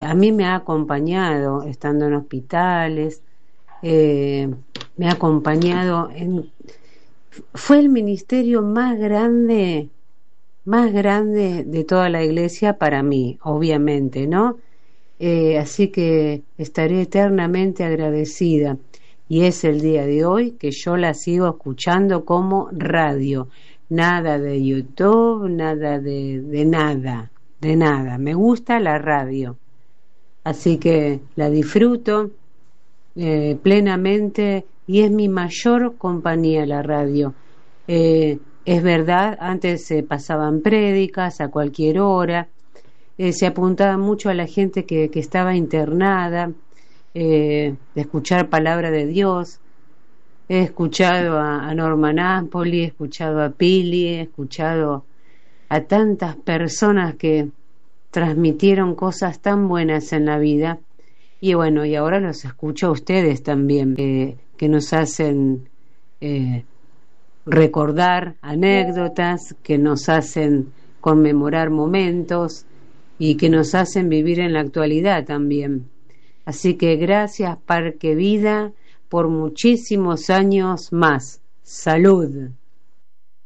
a mí me ha acompañado estando en hospitales, me ha acompañado fue el ministerio más grande de toda la iglesia para mí, obviamente, ¿no? Así que estaré eternamente agradecida. Y es el día de hoy que yo la sigo escuchando como radio. Nada de YouTube, nada de nada, de nada. Me gusta la radio. Así que la disfruto plenamente y es mi mayor compañía la radio. Es verdad, antes se pasaban prédicas a cualquier hora, se apuntaba mucho a la gente que estaba internada, de escuchar palabra de Dios. He escuchado a Norma Napoli, he escuchado a Pili, he escuchado a tantas personas que transmitieron cosas tan buenas en la vida. Y bueno, y ahora los escucho a ustedes también, que nos hacen recordar anécdotas, que nos hacen conmemorar momentos y que nos hacen vivir en la actualidad también. Así que gracias, Parque Vida, por muchísimos años más. Salud.